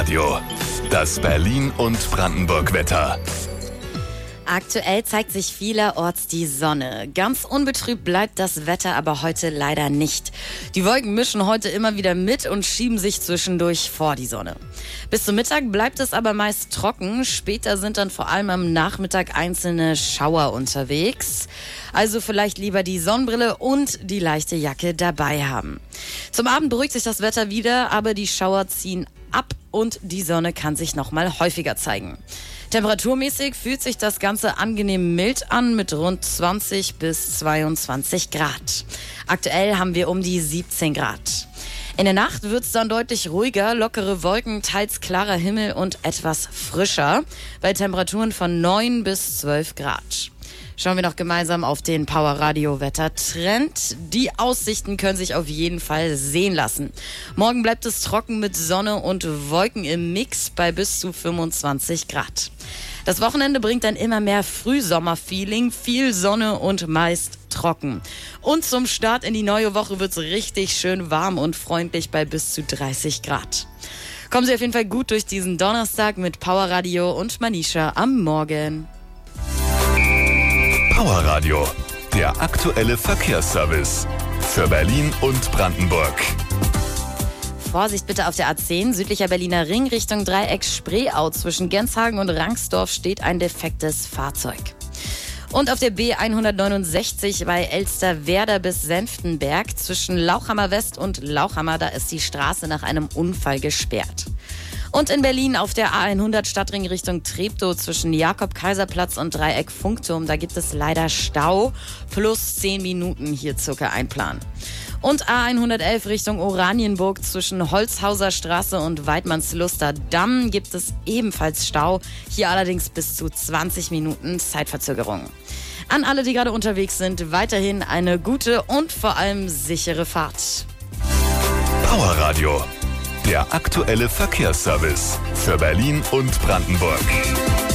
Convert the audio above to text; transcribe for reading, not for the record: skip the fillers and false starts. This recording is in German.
Radio. Das Berlin- und Brandenburg-Wetter. Aktuell zeigt sich vielerorts die Sonne. Ganz unbetrübt bleibt das Wetter aber heute leider nicht. Die Wolken mischen heute immer wieder mit und schieben sich zwischendurch vor die Sonne. Bis zum Mittag bleibt es aber meist trocken. Später sind dann vor allem am Nachmittag einzelne Schauer unterwegs. Also vielleicht lieber die Sonnenbrille und die leichte Jacke dabei haben. Zum Abend beruhigt sich das Wetter wieder, aber die Schauer ziehen ab und die Sonne kann sich noch mal häufiger zeigen. Temperaturmäßig fühlt sich das Ganze angenehm mild an mit rund 20 bis 22 Grad. Aktuell haben wir um die 17 Grad. In der Nacht wird es dann deutlich ruhiger, lockere Wolken, teils klarer Himmel und etwas frischer, bei Temperaturen von 9 bis 12 Grad. Schauen wir noch gemeinsam auf den Power-Radio-Wetter-Trend. Die Aussichten können sich auf jeden Fall sehen lassen. Morgen bleibt es trocken mit Sonne und Wolken im Mix bei bis zu 25 Grad. Das Wochenende bringt dann immer mehr Frühsommer-Feeling, viel Sonne und meist trocken. Und zum Start in die neue Woche wird es richtig schön warm und freundlich bei bis zu 30 Grad. Kommen Sie auf jeden Fall gut durch diesen Donnerstag mit Power-Radio und Manisha am Morgen. Power Radio, der aktuelle Verkehrsservice für Berlin und Brandenburg. Vorsicht bitte auf der A10, südlicher Berliner Ring Richtung Dreieck Spreeau. Zwischen Genshagen und Rangsdorf steht ein defektes Fahrzeug. Und auf der B169 bei Elsterwerda bis Senftenberg zwischen Lauchhammer West und Lauchhammer, da ist die Straße nach einem Unfall gesperrt. Und in Berlin auf der A100 Stadtring Richtung Treptow zwischen Jakob-Kaiser-Platz und Dreieck Funkturm, da gibt es leider Stau, plus 10 Minuten hier circa einplanen. Und A111 Richtung Oranienburg zwischen Holzhauser Straße und Weidmannsluster Damm gibt es ebenfalls Stau, hier allerdings bis zu 20 Minuten Zeitverzögerung. An alle, die gerade unterwegs sind, weiterhin eine gute und vor allem sichere Fahrt. Power Radio, der aktuelle Verkehrsservice für Berlin und Brandenburg.